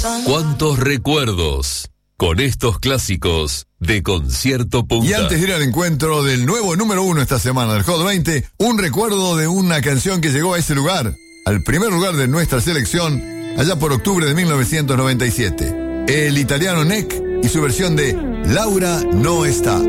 ¿Cuántos recuerdos con estos clásicos de Concierto Punta? Y antes de ir al encuentro del nuevo número 1 esta semana del Hot 20, un recuerdo de una canción que llegó a ese lugar, al primer lugar de nuestra selección, allá por octubre de 1997. El italiano Neck y su versión de Laura no está.